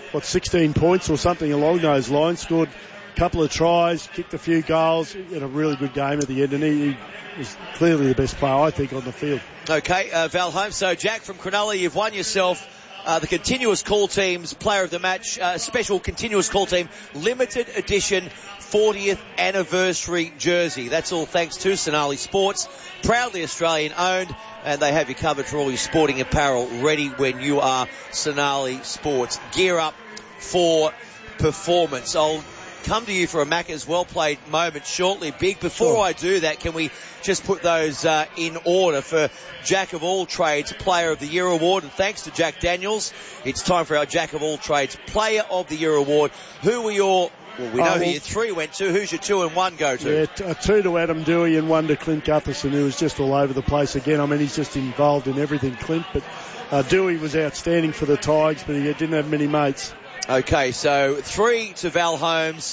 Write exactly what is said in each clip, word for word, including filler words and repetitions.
what, sixteen points or something along those lines. Scored a couple of tries, kicked a few goals in a really good game at the end, and he, he was clearly the best player, I think, on the field. Okay, uh, Val Holmes. So, Jack from Cronulla, you've won yourself uh, the Continuous Call Team's Player of the Match, uh, special Continuous Call Team limited edition fortieth anniversary jersey. That's all thanks to Sonali Sports, proudly Australian owned, and they have you covered for all your sporting apparel, ready when you are. Sonali Sports. Gear up for performance. I'll come to you for a Macca's well played moment shortly, Big. Before sure. I do that, can we just put those uh, in order for Jack of All Trades Player of the Year Award? And thanks to Jack Daniels, it's time for our Jack of All Trades Player of the Year Award. Who were your, well, we know oh, who your three went to. Who's your two and one go to? Yeah, t- uh, two to Adam Dewey and one to Clint Gutherson, who was just all over the place again. I mean, he's just involved in everything, Clint, but uh, Dewey was outstanding for the Tigers, but he didn't have many mates. Okay, so three to Val Holmes,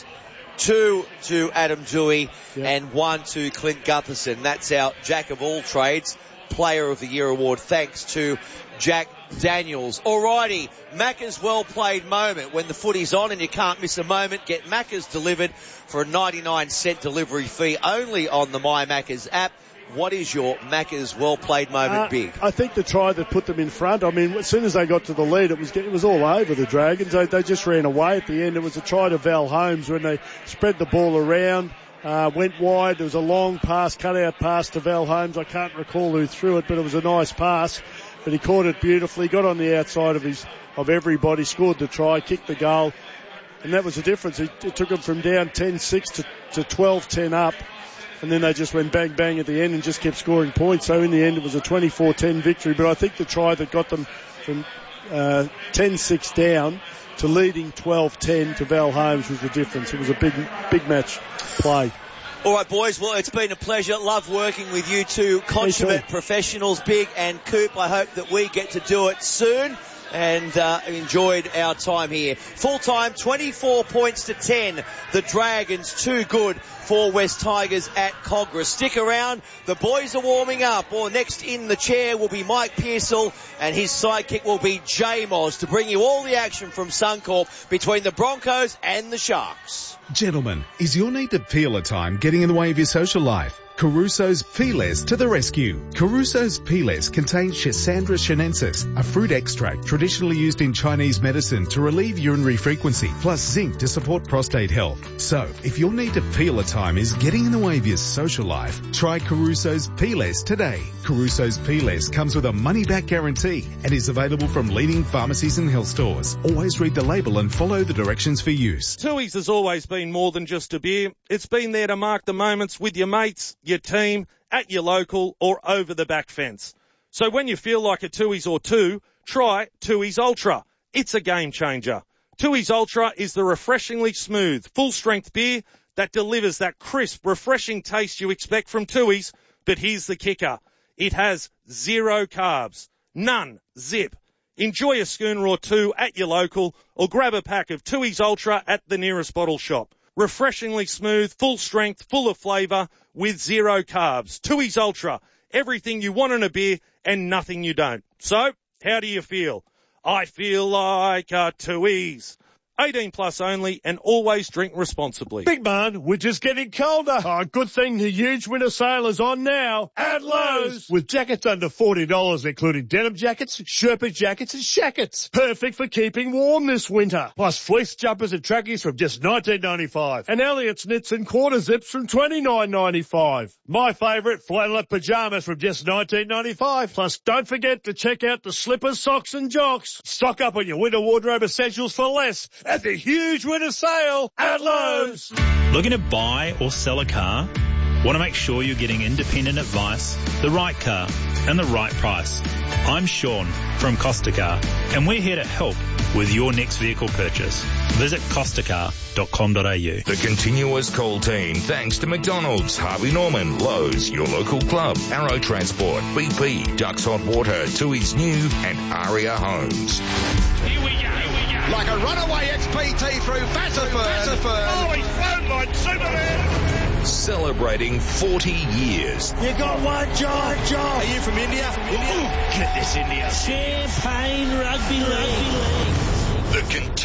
two to Adam Dewey, yep. and one to Clint Gutherson. That's our Jack of All Trades Player of the Year Award, thanks to Jack Daniels. Alrighty, Macca's well played moment. When the footy's on and you can't miss a moment, get Macca's delivered for a ninety-nine cent delivery fee only on the My Macca's app. What is your Macca's well-played moment, uh, Big? I think the try that put them in front, I mean, as soon as they got to the lead, it was it was all over the Dragons. They, they just ran away at the end. It was a try to Val Holmes when they spread the ball around, uh, went wide. There was a long pass, cut-out pass to Val Holmes. I can't recall who threw it, but it was a nice pass. But he caught it beautifully, got on the outside of his of everybody, scored the try, kicked the goal, and that was the difference. It, it took them from down ten six to, to twelve ten up. And then they just went bang, bang at the end and just kept scoring points. So in the end, it was a twenty-four ten victory. But I think the try that got them from uh, ten six down to leading twelve ten to Val Holmes was the difference. It was a big, big match play. All right, boys. Well, it's been a pleasure. Love working with you two consummate professionals, Big and Coop. I hope that we get to do it soon. And uh, enjoyed our time here. Full time, twenty-four points to ten. The Dragons too good for West Tigers at Cogra. Stick around. The boys are warming up. Or next in the chair will be Mike Pearsall, and his sidekick will be J-Moz to bring you all the action from Suncorp between the Broncos and the Sharks. Gentlemen, is your need to feel a time getting in the way of your social life? Caruso's Peelers to the rescue. Caruso's Peelers contains Schisandra chinensis, a fruit extract traditionally used in Chinese medicine to relieve urinary frequency, plus zinc to support prostate health. So, if your need to feel a time is getting in the way of your social life, try Caruso's Peelers today. Caruso's Peelers comes with a money-back guarantee and is available from leading pharmacies and health stores. Always read the label and follow the directions for use. Tooheys has always been more than just a beer. It's been there to mark the moments with your mates, your team, at your local or over the back fence. So when you feel like a Tooheys or two, try Tooheys Ultra. It's a game changer. Tooheys Ultra is the refreshingly smooth, full-strength beer that delivers that crisp, refreshing taste you expect from Tooheys. But here's the kicker. It has zero carbs. None. Zip. Enjoy a schooner or two at your local or grab a pack of Tooheys Ultra at the nearest bottle shop. Refreshingly smooth, full strength, full of flavour with zero carbs. Tooheys Ultra. Everything you want in a beer and nothing you don't. So, how do you feel? I feel like a Tooheys. eighteen plus only and always drink responsibly. Big man, we're just getting colder. Oh, good thing the huge winter sale is on now at Lowe's. With jackets under forty dollars, including denim jackets, Sherpa jackets and shackets. Perfect for keeping warm this winter. Plus fleece jumpers and trackies from just nineteen ninety-five. And Elliott's knits and quarter zips from twenty-nine ninety-five. My favourite, flannelette pyjamas from just nineteen ninety-five. Plus don't forget to check out the slippers, socks and jocks. Stock up on your winter wardrobe essentials for less at the huge winter sale at Lowe's. Looking to buy or sell a car? Want to make sure you're getting independent advice, the right car, and the right price? I'm Sean from Costa Car, and we're here to help with your next vehicle purchase. Visit costa car dot com dot a u. The Continuous Call Team, thanks to McDonald's, Harvey Norman, Lowe's, your local club, Arrow Transport, B P, Ducks Hot Water, Tooheys New, and Aria Homes. Here we go. Like a runaway X P T through Fassiford. Oh, he's flown like Superman. Celebrating forty years. You got one job, job. Are you from India? India? Get this, India. Champagne Rugby League. The